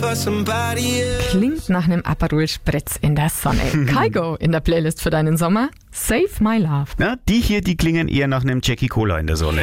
for somebody else. Klingt nach einem Aperol Spritz in der Sonne. Kygo in der Playlist für deinen Sommer. Save My Love. Na, die hier, die klingen eher nach einem Jackie Cola in der Sonne.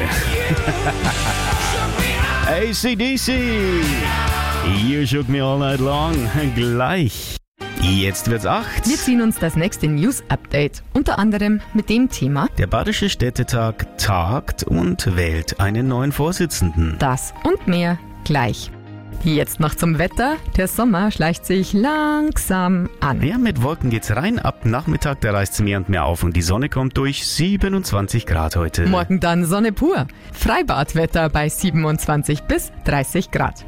AC/DC. You shook me all night long. Gleich. Jetzt wird's 8. Wir ziehen uns das nächste News-Update. Unter anderem mit dem Thema: Der Badische Städtetag tagt und wählt einen neuen Vorsitzenden. Das und mehr gleich. Jetzt noch zum Wetter. Der Sommer schleicht sich langsam an. Ja, mit Wolken geht's rein. Ab Nachmittag, da reißt's mehr und mehr auf und die Sonne kommt durch. 27 Grad heute. Morgen dann Sonne pur. Freibadwetter bei 27 bis 30 Grad.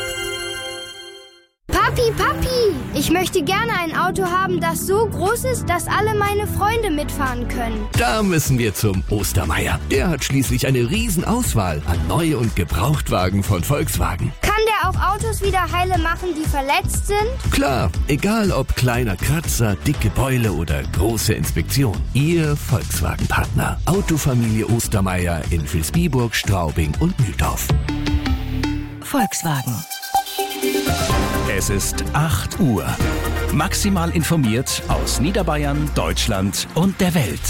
Papi, ich möchte gerne ein Auto haben, das so groß ist, dass alle meine Freunde mitfahren können. Da müssen wir zum Ostermeier. Der hat schließlich eine Riesenauswahl an Neu- und Gebrauchtwagen von Volkswagen. Kann der auch Autos wieder heile machen, die verletzt sind? Klar, egal ob kleiner Kratzer, dicke Beule oder große Inspektion. Ihr Volkswagen-Partner. Autofamilie Ostermeier in Vilsbiburg, Straubing und Mühldorf. Volkswagen. Es ist 8 Uhr. Maximal informiert aus Niederbayern, Deutschland und der Welt.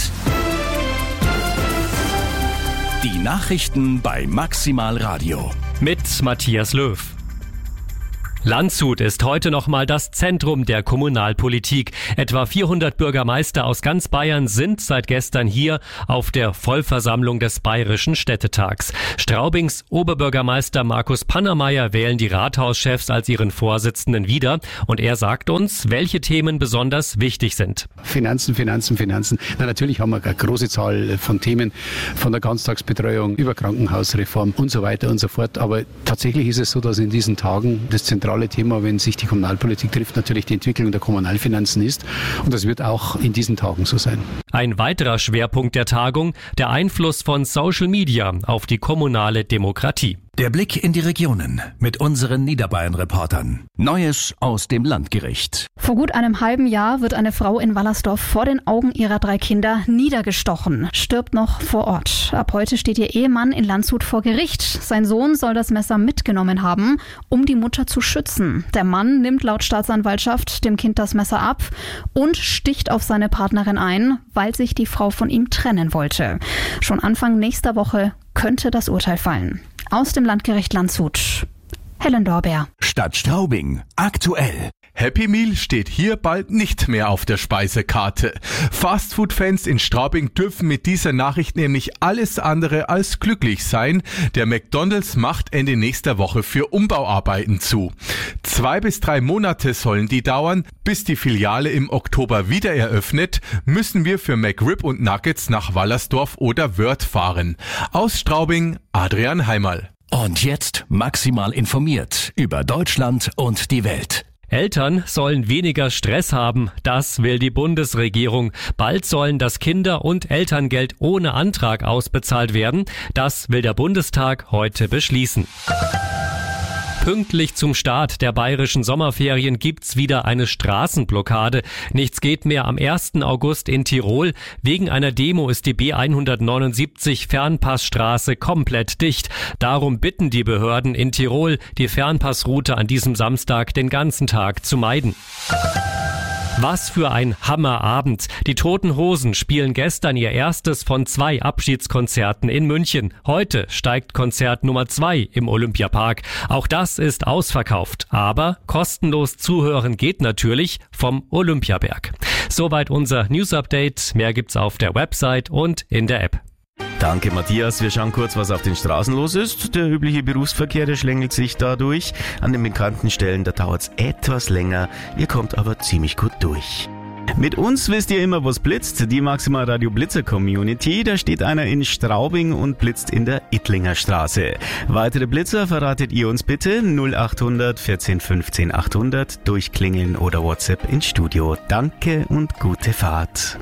Die Nachrichten bei Maximal Radio. Mit Matthias Löw. Landshut ist heute nochmal das Zentrum der Kommunalpolitik. Etwa 400 Bürgermeister aus ganz Bayern sind seit gestern hier auf der Vollversammlung des Bayerischen Städtetags. Straubings Oberbürgermeister Markus Pannermeier wählen die Rathauschefs als ihren Vorsitzenden wieder. Und er sagt uns, welche Themen besonders wichtig sind. Finanzen. Na, natürlich haben wir eine große Zahl von Themen, von der Ganztagsbetreuung über Krankenhausreform und so weiter und so fort. Aber tatsächlich ist es so, dass in diesen Tagen das zentrale Thema, wenn sich die Kommunalpolitik trifft, natürlich die Entwicklung der Kommunalfinanzen ist. Und das wird auch in diesen Tagen so sein. Ein weiterer Schwerpunkt der Tagung, der Einfluss von Social Media auf die kommunale Demokratie. Der Blick in die Regionen mit unseren Niederbayern-Reportern. Neues aus dem Landgericht. Vor gut einem halben Jahr wird eine Frau in Wallersdorf vor den Augen ihrer 3 Kinder niedergestochen, stirbt noch vor Ort. Ab heute steht ihr Ehemann in Landshut vor Gericht. Sein Sohn soll das Messer mitgenommen haben, um die Mutter zu schützen. Der Mann nimmt laut Staatsanwaltschaft dem Kind das Messer ab und sticht auf seine Partnerin ein, weil sich die Frau von ihm trennen wollte. Schon Anfang nächster Woche könnte das Urteil fallen. Aus dem Landgericht Landshut, Helen Dorber. Stadt Straubing, aktuell. Happy Meal steht hier bald nicht mehr auf der Speisekarte. Fastfood-Fans in Straubing dürfen mit dieser Nachricht nämlich alles andere als glücklich sein. Der McDonald's macht Ende nächster Woche für Umbauarbeiten zu. 2 bis 3 Monate sollen die dauern. Bis die Filiale im Oktober wieder eröffnet, müssen wir für McRib und Nuggets nach Wallersdorf oder Wörth fahren. Aus Straubing, Adrian Heimerl. Und jetzt maximal informiert über Deutschland und die Welt. Eltern sollen weniger Stress haben, das will die Bundesregierung. Bald sollen das Kinder- und Elterngeld ohne Antrag ausbezahlt werden. Das will der Bundestag heute beschließen. Pünktlich zum Start der bayerischen Sommerferien gibt's wieder eine Straßenblockade. Nichts geht mehr am 1. August in Tirol. Wegen einer Demo ist die B179 Fernpassstraße komplett dicht. Darum bitten die Behörden in Tirol, die Fernpassroute an diesem Samstag den ganzen Tag zu meiden. Was für ein Hammerabend. Die Toten Hosen spielen gestern ihr erstes von 2 Abschiedskonzerten in München. Heute steigt Konzert Nummer 2 im Olympiapark. Auch das ist ausverkauft. Aber kostenlos zuhören geht natürlich vom Olympiaberg. Soweit unser News-Update. Mehr gibt's auf der Website und in der App. Danke, Matthias. Wir schauen kurz, was auf den Straßen los ist. Der übliche Berufsverkehr, der schlängelt sich dadurch. An den bekannten Stellen, da dauert's etwas länger. Ihr kommt aber ziemlich gut durch. Mit uns wisst ihr immer, was blitzt. Die Maximal Radio Blitzer Community. Da steht einer in Straubing und blitzt in der Ittlinger Straße. Weitere Blitzer verratet ihr uns bitte 0800 14 15 800 durchklingeln oder WhatsApp ins Studio. Danke und gute Fahrt.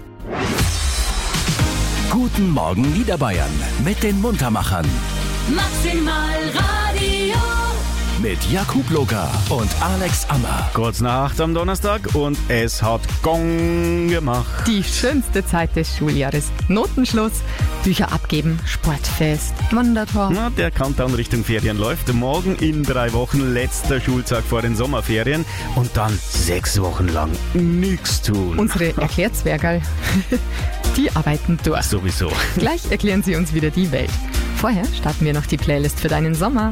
Guten Morgen Niederbayern mit den Muntermachern. Maximal Radio. mit Jakub Loga und Alex Ammer. Kurz nach 8 am Donnerstag und es hat Gong gemacht. Die schönste Zeit des Schuljahres. Notenschluss, Bücher abgeben, Sportfest, Wandertor. Na, der Countdown Richtung Ferien läuft. Morgen in 3 Wochen letzter Schultag vor den Sommerferien und dann 6 Wochen lang nichts tun. Unsere Erklärzwergerl, die arbeiten durch. Sowieso. Gleich erklären sie uns wieder die Welt. Vorher starten wir noch die Playlist für deinen Sommer.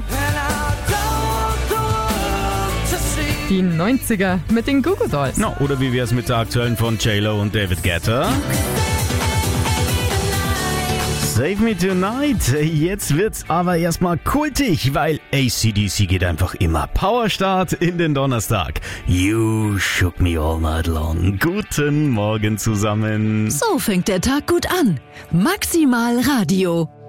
Die 90er mit den Goo Goo Dolls. No, oder wie wär's mit der aktuellen von J-Lo und David Guetta? Save Me Tonight. Jetzt wird's aber erstmal kultig, weil AC/DC geht einfach immer. Powerstart in den Donnerstag. You shook me all night long. Guten Morgen zusammen. So fängt der Tag gut an. Maximal Radio.